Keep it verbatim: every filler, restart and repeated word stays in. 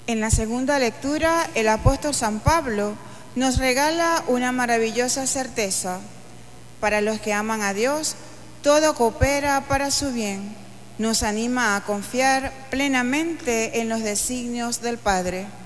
En la segunda lectura, el apóstol San Pablo nos regala una maravillosa certeza. Para los que aman a Dios, todo coopera para su bien. Nos anima a confiar plenamente en los designios del Padre.